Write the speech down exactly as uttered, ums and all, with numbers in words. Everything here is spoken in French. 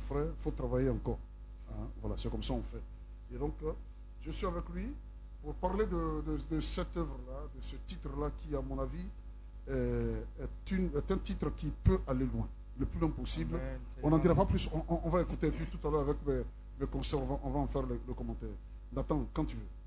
frère, il faut travailler encore. Hein? Voilà, c'est comme ça on fait. Et donc, euh, je suis avec lui pour parler de, de, de cette œuvre-là, de ce titre-là qui, à mon avis, est, est, une, est un titre qui peut aller loin, le plus loin possible. Amen. On n'en dira pas plus, on, on, on va écouter, et puis tout à l'heure avec mes, mes concerts, on va, on va en faire le, le commentaire. Nathan, quand tu veux.